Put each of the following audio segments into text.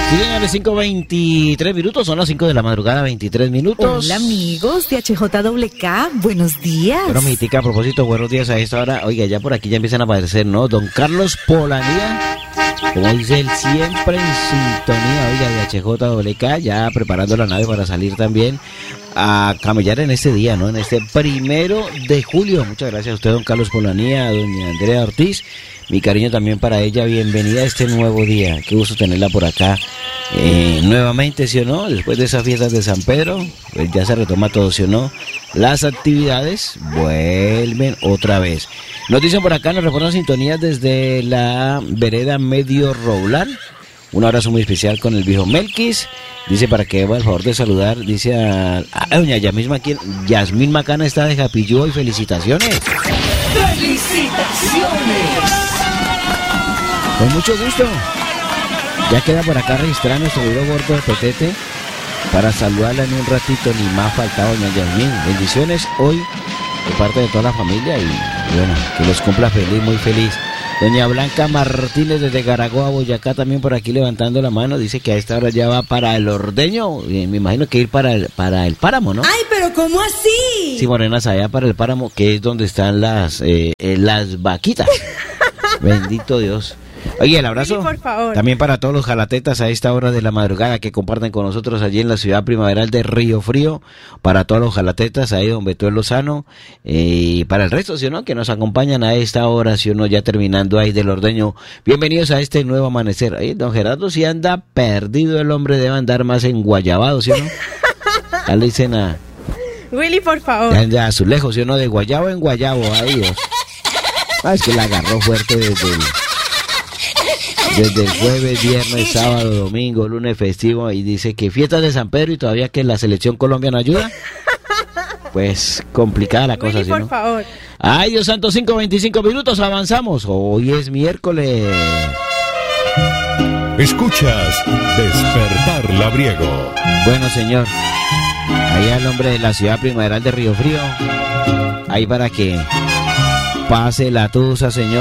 Sí, señores, 5:23 minutos, son las 5 de la madrugada, 23 minutos. Hola, amigos de HJWK, buenos días. Bueno, mi tica, a propósito, buenos días a esta hora. Oiga, ya por aquí ya empiezan a aparecer, ¿no? Don Carlos Polanía, como dice él, siempre en sintonía, oiga, de HJWK, ya preparando la nave para salir también a camellar en este día, ¿no? En este 1 de julio. Muchas gracias a usted, don Carlos Polanía, a doña Andrea Ortiz. Mi cariño también para ella, bienvenida a este nuevo día. Qué gusto tenerla por acá nuevamente, ¿sí o no? Después de esas fiestas de San Pedro, pues ya se retoma todo, ¿sí o no? Las actividades vuelven otra vez. Nos dicen por acá, nos reportan sintonías desde la vereda Medio Roulán. Un abrazo muy especial con el viejo Melquis. Dice para que haga el favor de saludar, dice a doña Yasmín Macana está de Japillo y felicitaciones. ¡Felicitaciones! Con mucho gusto. Ya queda por acá registrar nuestro video gordo de Petete para saludarla en un ratito, ni más faltaba doña Yasmín. Bendiciones hoy de parte de toda la familia y bueno, que los cumpla feliz, muy feliz. Doña Blanca Martínez desde Garagoa, Boyacá, también por aquí levantando la mano, dice que a esta hora ya va para el ordeño, me imagino que ir para el páramo, ¿no? ¡Ay, pero cómo así! Sí, morenas, allá para el páramo, que es donde están las vaquitas. Bendito Dios. Oye, el abrazo por favor. También para todos los jalatetas a esta hora de la madrugada que comparten con nosotros allí en la ciudad primaveral de Río Frío, para todos los jalatetas ahí don Beto Lozano, y para el resto, ¿sí o no? Que nos acompañan a esta hora, ¿sí o no? Ya terminando ahí del ordeño. Bienvenidos a este nuevo amanecer. Ahí don Gerardo si anda perdido, el hombre debe andar más enguayabado, ¿sí o no? Ya le dicen a Willy, por favor. ya anda a su lejos, ¿sí o no? De guayabo en guayabo, ahí Dios. Es que la agarró fuerte desde el jueves, viernes, sábado, domingo, lunes festivo, y dice que fiestas de San Pedro y todavía que la selección Colombia no ayuda. Pues complicada la cosa, Willy, ¿sí, por no? favor. Ay, Dios santo, 5:25 minutos, avanzamos. Hoy es miércoles. Escuchas Despertar Labriego. Bueno, señor, ahí al hombre de la ciudad primaveral de Río Frío, ahí para que pase la tusa, señor.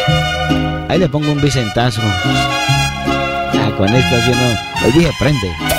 Ahí le pongo un vicentazo. Con esto, ¿sí o no? Hoy dije, prende.